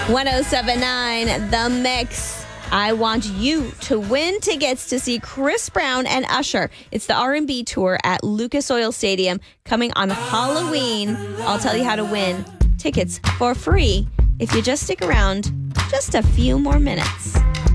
1079 The Mix. I want you to win tickets to see Chris Brown and Usher. It's the R&B tour at Lucas Oil Stadium coming on Halloween. I'll tell you how to win tickets for free if you just stick around just a few more minutes.